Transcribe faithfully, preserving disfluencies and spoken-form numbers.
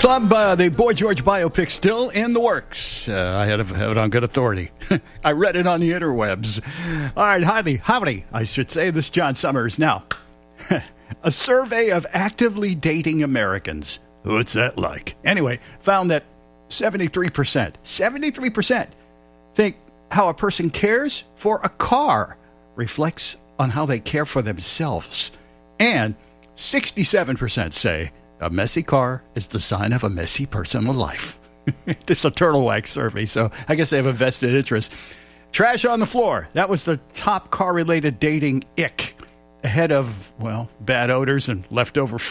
Club, uh, the Boy George biopic still in the works. Uh, I had it, have it on good authority. I read it on the interwebs. All right, howdy, howdy, I should say. This is John Summers. Now, a survey of actively dating Americans. What's that like? Anyway, found that seventy-three percent, seventy-three percent think how a person cares for a car reflects on how they care for themselves. And sixty-seven percent say a messy car is the sign of a messy personal life. This is a turtle wax survey, so I guess they have a vested interest. Trash on the floor. That was the top car-related dating ick. Ahead of, well, bad odors and leftover food.